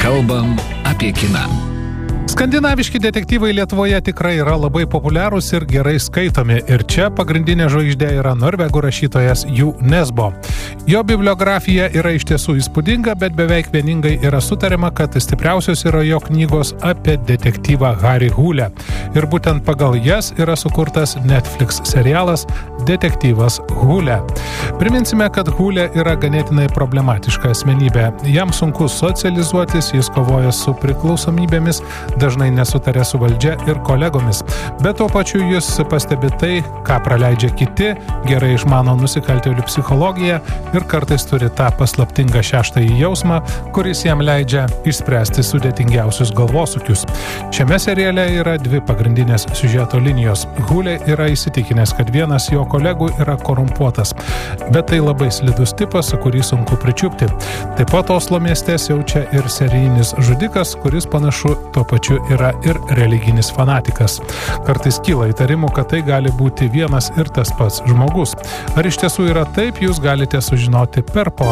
Kalbam apie kiną. Skandinaviški detektyvai Lietuvoje tikrai yra labai populiarūs ir gerai skaitomi. Ir čia pagrindinė žvaigždė yra norvegų rašytojas Ju Nesbo. Jo bibliografija yra iš tiesų įspūdinga, bet beveik vieningai yra sutariama, kad stipriausios yra jo knygos apie detektyvą Harry Hole. Ir būtent pagal jas yra sukurtas Netflix serialas Detektyvas Hole. Priminsime, kad Hole yra ganėtinai problematiška asmenybė. Jam sunku socializuotis, jis kovoja su priklausomybėmis, dažnai nesutarė su valdžia ir kolegomis. Bet tuo pačiu jis pastebi tai, ką praleidžia kiti, gerai išmano nusikaltėlių psichologiją ir kartais turi tą paslaptingą šeštąjį jausmą, kuris jam leidžia išspręsti sudėtingiausius galvosukius. Šiame seriale yra dvi pagrindinės siužeto linijos. Hole yra įsitikinęs, kad vienas jo kolegų yra korumpuotas, bet tai labai slidus tipas, kurį sunku pričiupti. Taip pat Oslo mieste siaučia ir serijinis žudikas, kuris panašu tuo pačiu yra ir religinis fanatikas. Kartais kyla įtarimų, kad tai gali būti vienas ir tas pats žmogus. Ar iš tiesų yra taip, jūs galite sužinoti per porą